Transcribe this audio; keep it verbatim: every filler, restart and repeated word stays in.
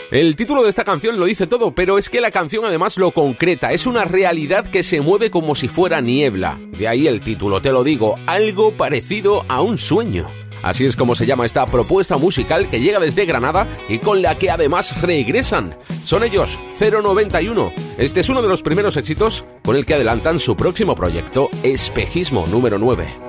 El título de esta canción lo dice todo, pero es que la canción además lo concreta. Es una realidad que se mueve como si fuera niebla. De ahí el título, te lo digo, algo parecido a un sueño. Así es como se llama esta propuesta musical que llega desde Granada y con la que además regresan. Son ellos, cero noventa y uno. Este es uno de los primeros éxitos con el que adelantan su próximo proyecto, Espejismo número nueve.